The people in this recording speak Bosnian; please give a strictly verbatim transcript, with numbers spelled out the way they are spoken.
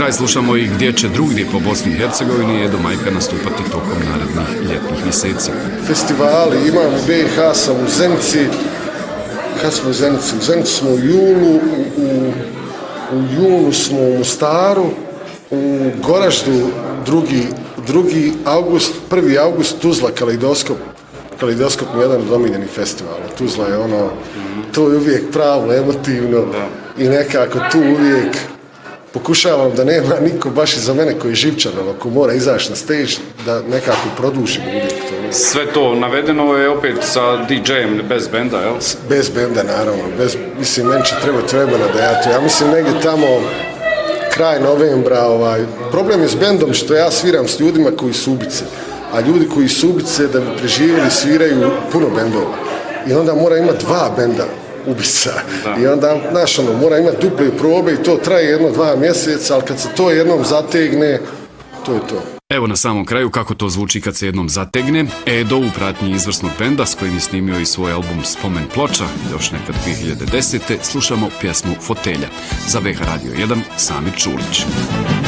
kraj slušamo i gdje će drugdje po Bosni i Hercegovini Edo Majka nastupati tokom narednih ljetnih mjeseci. Festivali imam u B i H, sam u Zenici. Kad smo u Zenici? U Zenici smo u julu, u, u, u junu smo u Mostaru, u Goraždu drugi, drugi august, prvi august Tuzla, Kaleidoskop. Kaleidoskop je jedan od omiljenih festivala. Tuzla je ono, to je uvijek pravo, emotivno i nekako tu uvijek pokušavam da nema niko baš iza mene koji je živčan, ako mora izaći na stage, da nekako produžim uvijek to. Sve to navedeno je opet sa D J-em bez benda, jel? Bez benda, naravno. Bez, mislim, meni će treba vremena da ja to... Ja mislim, negdje tamo kraj novembra, ovaj... Problem je s bendom što ja sviram s ljudima koji su ubice, a ljudi koji su ubice da bi preživjeli sviraju puno bendova. I onda mora imati dva benda ubica. Da. I onda, znaš, ono, mora imati duple probe i to traje jedno, dva mjeseca, ali kad se to jednom zategne, to je to. Evo na samom kraju kako to zvuči kad se jednom zategne. Edo u pratnji izvrsnog benda s kojim je snimio i svoj album Spomen ploča, još nekad dvije hiljade desete. slušamo pjesmu Fotelja. Za B H Radio jedan, Samir Čulić.